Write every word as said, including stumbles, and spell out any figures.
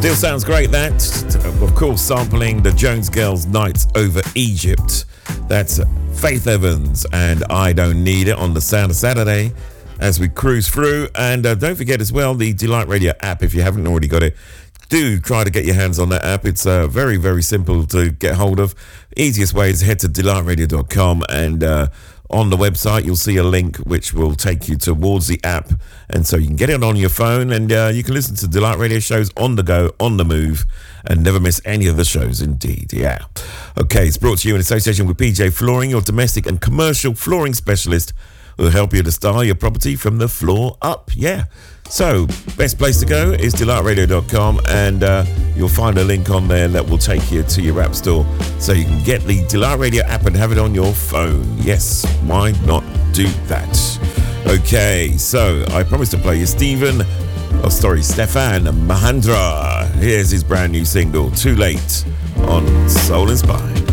Still sounds great, that. Of course, sampling the Jones Girls Nights Over Egypt. That's Faith Evans and I Don't Need It on the Sound of Saturday as we cruise through. And uh, don't forget as well, the Delight Radio app, if you haven't already got it. Do try to get your hands on that app. It's uh, very, very simple to get hold of. Easiest way is head to delight radio dot com and uh, on the website you'll see a link which will take you towards the app, and so you can get it on your phone and uh, you can listen to Delight Radio shows on the go, on the move, and never miss any of the shows indeed. Yeah. Okay, it's brought to you in association with P J Flooring, your domestic and commercial flooring specialist who will help you to style your property from the floor up. Yeah. So, best place to go is delight radio dot com, and uh, you'll find a link on there that will take you to your app store so you can get the Delight Radio app and have it on your phone. Yes, why not do that? Okay, so I promised to play you Stephen, oh sorry, Stefan Mahandra. Here's his brand new single, Too Late, on Soul Inspired.